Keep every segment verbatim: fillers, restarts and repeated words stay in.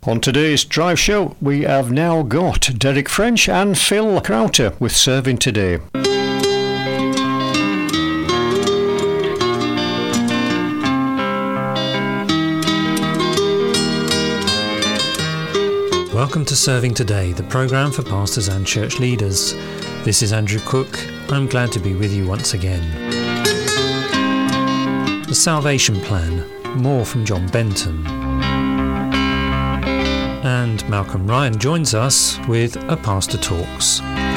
On today's Drive Show, we have now got Derek French and Phil Crowter with Serving Today. Welcome to Serving Today, the programme for pastors and church leaders. This is Andrew Cook. I'm glad to be with you once again. The Salvation Plan, more from John Benton. And Malcolm Ryan joins us with A Pastor Talks.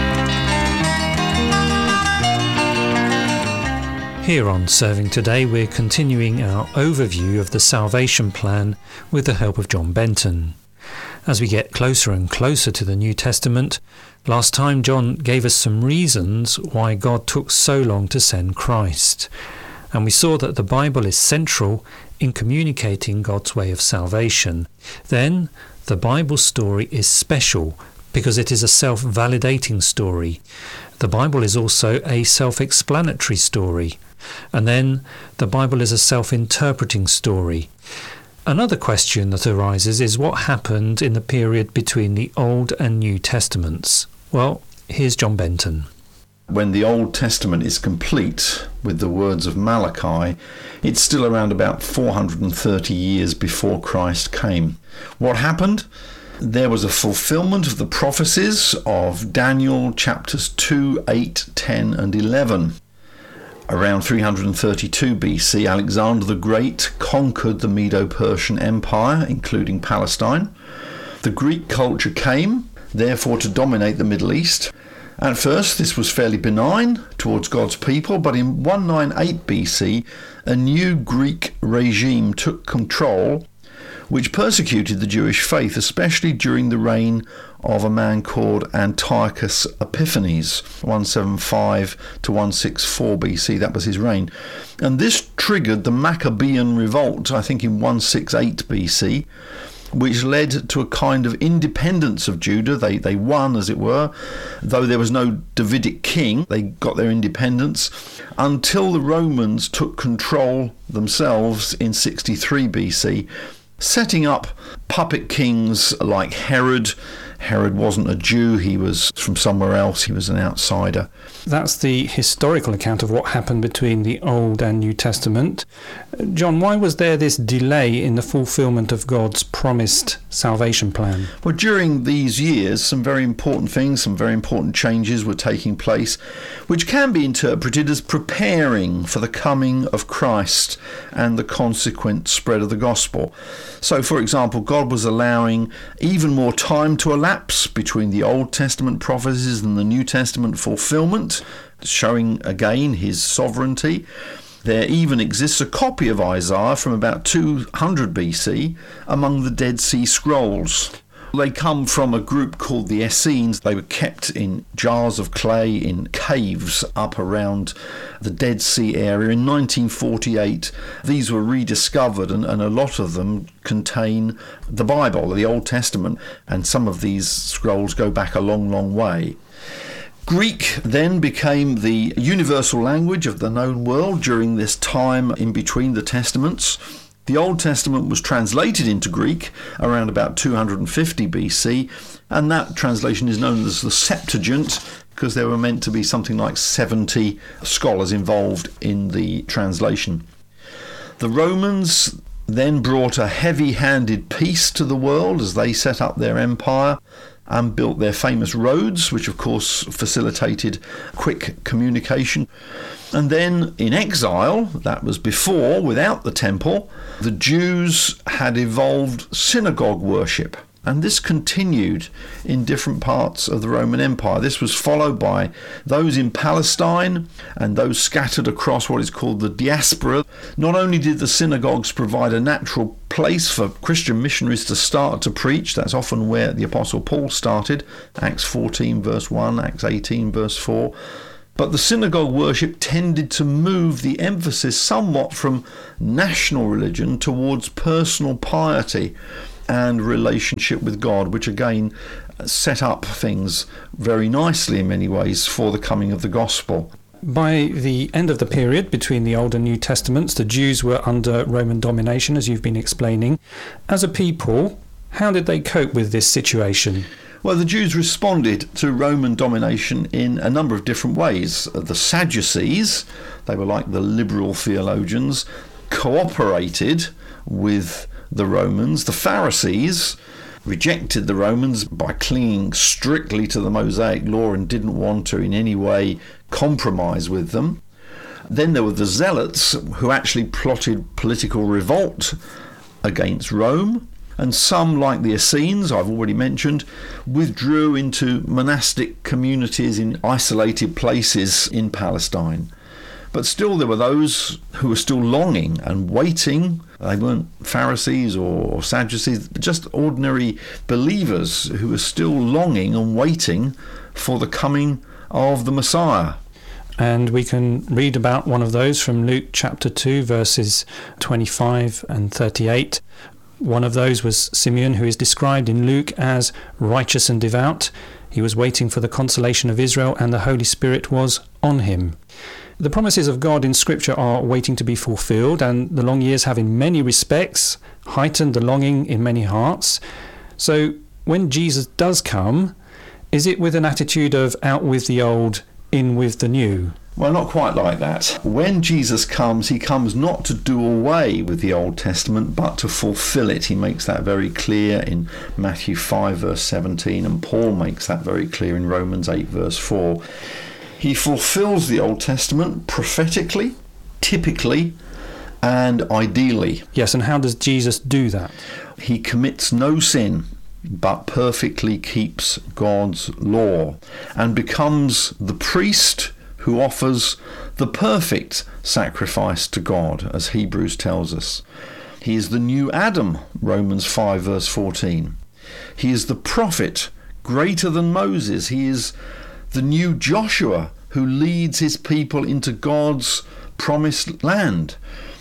Here on Serving Today, we're continuing our overview of the Salvation Plan with the help of John Benton. As we get closer and closer to the New Testament, last time John gave us some reasons why God took so long to send Christ. And we saw that the Bible is central in communicating God's way of salvation. Then, the Bible story is special because it is a self-validating story. The Bible is also a self-explanatory story. And then, the Bible is a self-interpreting story. Another question that arises is what happened in the period between the Old and New Testaments. Well, here's John Benton. When the Old Testament is complete with the words of Malachi, it's still around about four hundred thirty years before Christ came. What happened? There was a fulfillment of the prophecies of Daniel chapters two, eight, ten and eleven. Around three hundred thirty-two B C, Alexander the Great conquered the Medo-Persian Empire, including Palestine. The Greek culture came, therefore, to dominate the Middle East. At first, this was fairly benign towards God's people, but in one ninety-eight B C, a new Greek regime took control, which persecuted the Jewish faith, especially during the reign of a man called Antiochus Epiphanes, one seventy-five to one sixty-four B C. That was his reign. And this triggered the Maccabean revolt, I think in one sixty-eight B C, which led to a kind of independence of Judah. They they won, as it were, though there was no Davidic king. They got their independence until the Romans took control themselves in sixty-three B C, setting up puppet kings like Herod. Herod wasn't a Jew, he was from somewhere else, he was an outsider. That's the historical account of what happened between the Old and New Testament. John, why was there this delay in the fulfillment of God's promised salvation plan? Well, during these years, some very important things, some very important changes were taking place, which can be interpreted as preparing for the coming of Christ and the consequent spread of the gospel. So, for example, God was allowing even more time to elapse between the Old Testament prophecies and the New Testament fulfillment, showing again his sovereignty. There even exists a copy of Isaiah from about two hundred B C among the Dead Sea Scrolls. They come from a group called the Essenes. They were kept in jars of clay in caves up around the Dead Sea area. In nineteen forty-eight, these were rediscovered, and, and a lot of them contain the Bible, the Old Testament, and some of these scrolls go back a long, long way. Greek then became the universal language of the known world during this time in between the Testaments. The Old Testament was translated into Greek around about two hundred fifty B C, and that translation is known as the Septuagint because there were meant to be something like seventy scholars involved in the translation. The Romans then brought a heavy-handed peace to the world as they set up their empire and built their famous roads, which of course facilitated quick communication. And then in exile, that was before, without the temple, the Jews had evolved synagogue worship. And this continued in different parts of the Roman Empire. This was followed by those in Palestine and those scattered across what is called the diaspora. Not only did the synagogues provide a natural place for Christian missionaries to start to preach, that's often where the Apostle Paul started, Acts fourteen verse one, Acts eighteen verse four, but the synagogue worship tended to move the emphasis somewhat from national religion towards personal piety and relationship with God, which again set up things very nicely in many ways for the coming of the gospel. By the end of the period between the Old and New Testaments, the Jews were under Roman domination, as you've been explaining. As a people, How did they cope with this situation? Well, the Jews responded to Roman domination in a number of different ways. The Sadducees, they were like the liberal theologians, cooperated with the Romans. The Pharisees rejected the Romans by clinging strictly to the Mosaic law and didn't want to in any way compromise with them. Then there were the Zealots, who actually plotted political revolt against Rome. And some, like the Essenes, I've already mentioned, withdrew into monastic communities in isolated places in Palestine. But still there were those who were still longing and waiting. They weren't Pharisees or Sadducees, just ordinary believers who were still longing and waiting for the coming of the Messiah. And we can read about one of those from Luke chapter two, verses twenty-five and thirty-eight. One of those was Simeon, who is described in Luke as righteous and devout. He was waiting for the consolation of Israel, and the Holy Spirit was on him. The promises of God in Scripture are waiting to be fulfilled, and the long years have in many respects heightened the longing in many hearts. So when Jesus does come, is it with an attitude of out with the old, in with the new? Well, not quite like that. When Jesus comes, he comes not to do away with the Old Testament, but to fulfill it. He makes that very clear in Matthew five, verse seventeen, and Paul makes that very clear in Romans eight, verse four. He fulfills the Old Testament prophetically, typically, and ideally. Yes, and how does Jesus do that? He commits no sin, but perfectly keeps God's law, and becomes the priest who offers the perfect sacrifice to God, as Hebrews tells us. He is the new Adam, Romans five, verse fourteen. He is the prophet, greater than Moses. He is the new Joshua, who leads his people into God's promised land.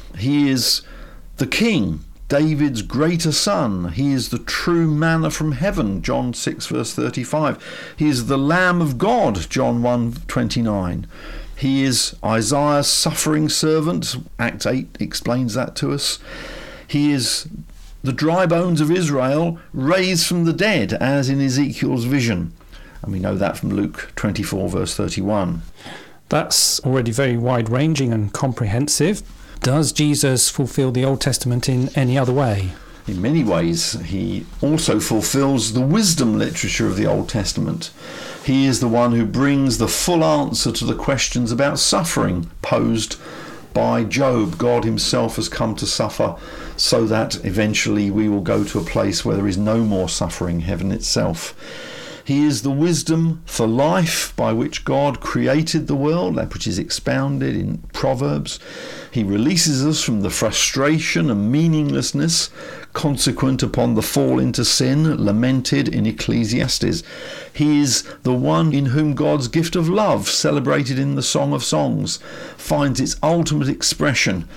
He is the king, David's greater son. He is the true manna from heaven, John six, verse thirty-five. He is the Lamb of God, John one, twenty-nine. He is Isaiah's suffering servant, Acts eight explains that to us. He is the dry bones of Israel raised from the dead, as in Ezekiel's vision. And we know that from Luke twenty-four, verse thirty-one. That's already very wide-ranging and comprehensive. Does Jesus fulfill the Old Testament in any other way? In many ways, he also fulfills the wisdom literature of the Old Testament. He is the one who brings the full answer to the questions about suffering posed by Job. God himself has come to suffer so that eventually we will go to a place where there is no more suffering, heaven itself. He is the wisdom for life by which God created the world, that which is expounded in Proverbs. He releases us from the frustration and meaninglessness consequent upon the fall into sin, lamented in Ecclesiastes. He is the one in whom God's gift of love, celebrated in the Song of Songs, finds its ultimate expression.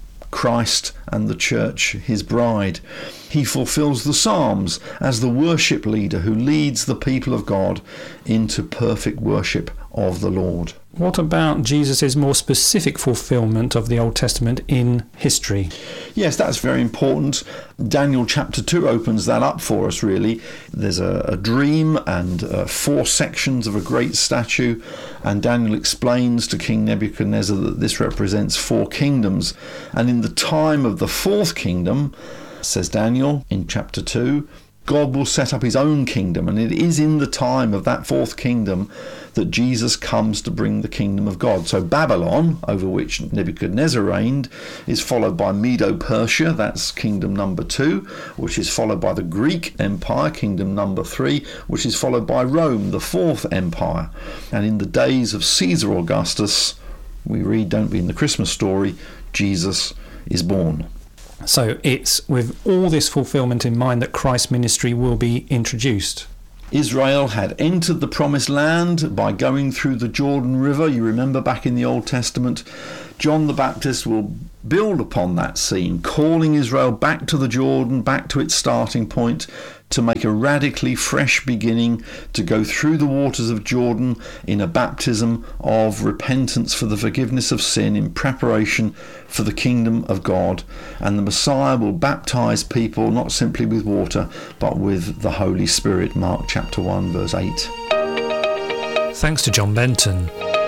Christ and the church, his bride. He fulfills the Psalms as the worship leader who leads the people of God into perfect worship of the Lord. What about Jesus' more specific fulfillment of the Old Testament in history? Yes, that's very important. Daniel chapter two opens that up for us, really. There's a, a dream and uh, four sections of a great statue, and Daniel explains to King Nebuchadnezzar that this represents four kingdoms. And in the time of the fourth kingdom, says Daniel in chapter two, God will set up his own kingdom, and it is in the time of that fourth kingdom that Jesus comes to bring the kingdom of God. So Babylon, over which Nebuchadnezzar reigned, is followed by Medo-Persia, that's kingdom number two, which is followed by the Greek Empire, kingdom number three, which is followed by Rome, the fourth empire. And in the days of Caesar Augustus, we read, don't we, in the Christmas story, Jesus is born. So it's with all this fulfillment in mind that Christ's ministry will be introduced. Israel had entered the promised land by going through the Jordan River. You remember back in the Old Testament, John the Baptist will build upon that scene, calling Israel back to the Jordan, back to its starting point, to make a radically fresh beginning, to go through the waters of Jordan in a baptism of repentance for the forgiveness of sin in preparation for the kingdom of God. And the Messiah will baptize people not simply with water, but with the Holy Spirit. Mark chapter one, verse eight. Thanks to John Benton.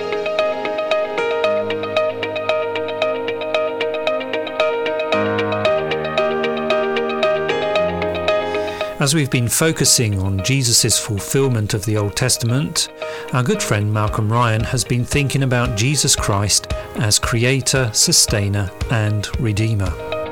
As we've been focusing on Jesus' fulfilment of the Old Testament, our good friend Malcolm Ryan has been thinking about Jesus Christ as Creator, Sustainer and Redeemer.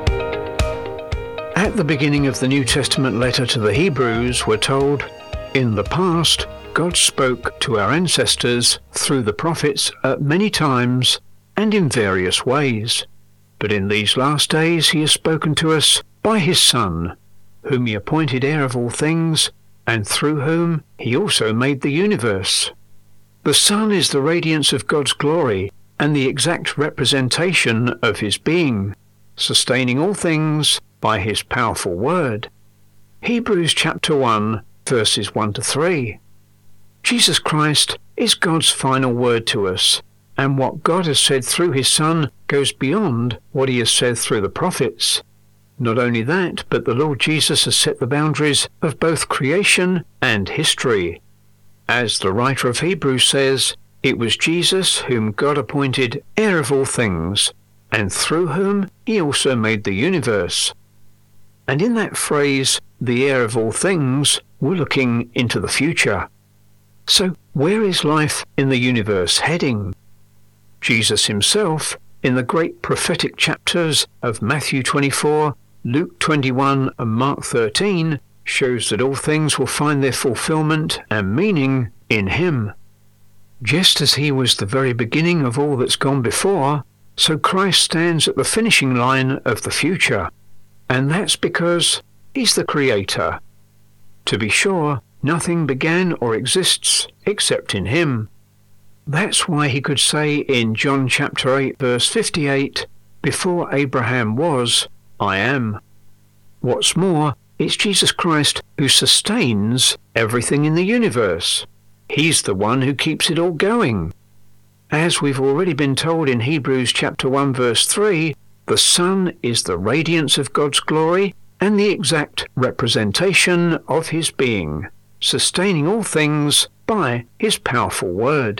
At the beginning of the New Testament letter to the Hebrews, we're told, "In the past, God spoke to our ancestors through the prophets at many times and in various ways. But in these last days he has spoken to us by his Son, whom he appointed heir of all things, and through whom he also made the universe. The Son is the radiance of God's glory and the exact representation of his being, sustaining all things by his powerful word." Hebrews chapter one, verses one to three. Jesus Christ is God's final word to us, and what God has said through his Son goes beyond what he has said through the prophets. Not only that, but the Lord Jesus has set the boundaries of both creation and history. As the writer of Hebrews says, it was Jesus whom God appointed heir of all things, and through whom he also made the universe. And in that phrase, the heir of all things, we're looking into the future. So where is life in the universe heading? Jesus himself, in the great prophetic chapters of Matthew twenty-four, Luke twenty-one and Mark thirteen, shows that all things will find their fulfillment and meaning in him. Just as he was the very beginning of all that's gone before, so Christ stands at the finishing line of the future. And that's because he's the Creator. To be sure, nothing began or exists except in him. That's why he could say in John chapter eight, verse fifty-eight, "Before Abraham was, I am." What's more, it's Jesus Christ who sustains everything in the universe. He's the one who keeps it all going. As we've already been told in Hebrews chapter one, verse three, the Son is the radiance of God's glory and the exact representation of his being, sustaining all things by his powerful word.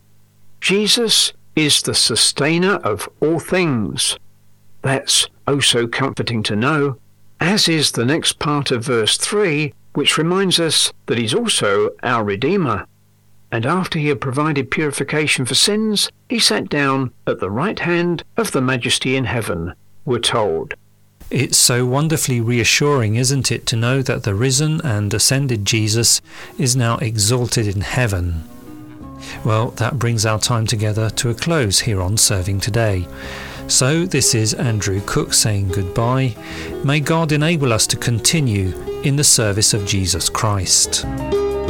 Jesus is the sustainer of all things. That's oh so comforting to know, as is the next part of verse three, which reminds us that he's also our Redeemer. And after he had provided purification for sins, he sat down at the right hand of the Majesty in heaven, we're told. It's so wonderfully reassuring, isn't it, to know that the risen and ascended Jesus is now exalted in heaven. Well, that brings our time together to a close here on Serving Today. So this is Andrew Cook saying goodbye. May God enable us to continue in the service of Jesus Christ.